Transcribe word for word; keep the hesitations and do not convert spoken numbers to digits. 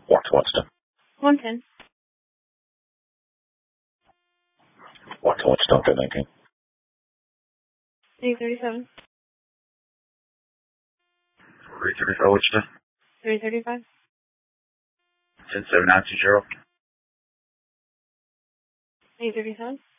Walk to Winston. one ten. Walk to Winston, ten nineteen. three thirty-seven. three thirty-five, Winston. three thirty-five. ten seven nine two zero. eight thirty-seven.